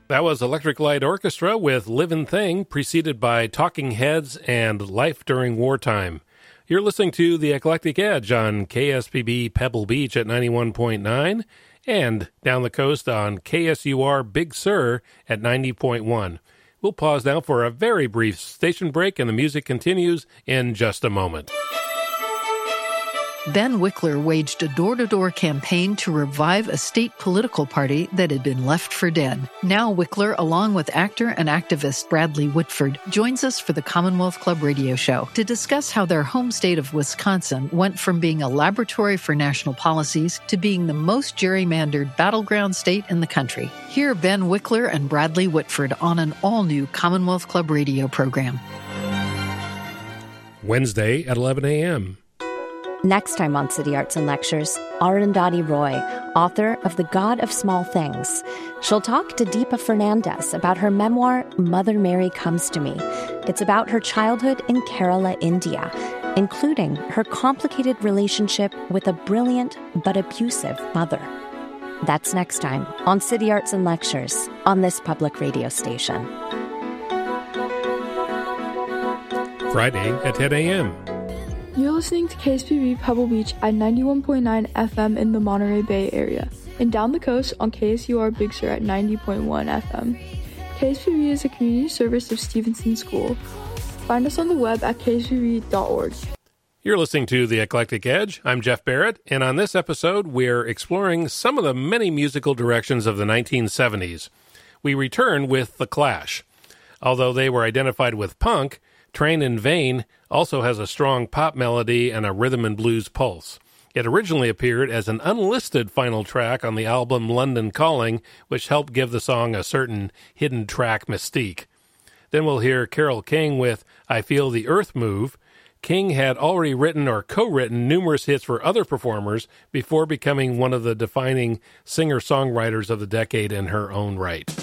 That was Electric Light Orchestra with Livin' Thing, preceded by Talking Heads and Life During Wartime. You're listening to The Eclectic Edge on KSPB Pebble Beach at 91.9 and down the coast on KSUR Big Sur at 90.1. We'll pause now for a very brief station break, and the music continues in just a moment. Ben Wickler waged a door-to-door campaign to revive a state political party that had been left for dead. Now Wickler, along with actor and activist Bradley Whitford, joins us for the Commonwealth Club radio show to discuss how their home state of Wisconsin went from being a laboratory for national policies to being the most gerrymandered battleground state in the country. Hear Ben Wickler and Bradley Whitford on an all-new Commonwealth Club radio program. Wednesday at 11 a.m. Next time on City Arts and Lectures, Arundhati Roy, author of The God of Small Things. She'll talk to Deepa Fernandez about her memoir, Mother Mary Comes to Me. It's about her childhood in Kerala, India, including her complicated relationship with a brilliant but abusive mother. That's next time on City Arts and Lectures on this public radio station. Friday at 10 a.m. You're listening to KSPB Pebble Beach at 91.9 FM in the Monterey Bay area, and down the coast on KSUR Big Sur at 90.1 FM. KSPB is a community service of Stevenson School. Find us on the web at kspb.org. You're listening to The Eclectic Edge. I'm Jeff Barrett, and on this episode, we're exploring some of the many musical directions of the 1970s. We return with The Clash. Although they were identified with punk, Train in Vain also has a strong pop melody and a rhythm and blues pulse. It originally appeared as an unlisted final track on the album London Calling, which helped give the song a certain hidden track mystique. Then we'll hear Carole King with I Feel the Earth Move. King had already written or co-written numerous hits for other performers before becoming one of the defining singer-songwriters of the decade in her own right.